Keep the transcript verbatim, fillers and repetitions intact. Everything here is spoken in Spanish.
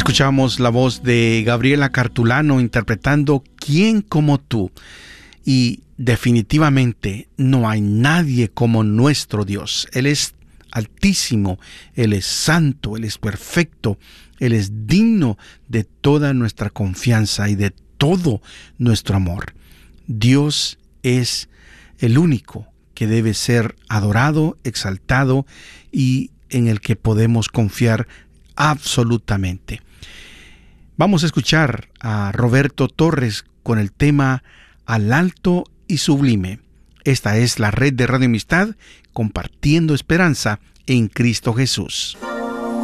Escuchamos la voz de Gabriela Cartulano interpretando ¿Quién como tú? Y definitivamente no hay nadie como nuestro Dios. Él es altísimo, Él es santo, Él es perfecto, Él es digno de toda nuestra confianza y de todo nuestro amor. Dios es el único que debe ser adorado, exaltado y en el que podemos confiar absolutamente. Vamos a escuchar a Roberto Torres con el tema Al alto y sublime. Esta es la red de Radio Amistad, compartiendo esperanza en Cristo Jesús.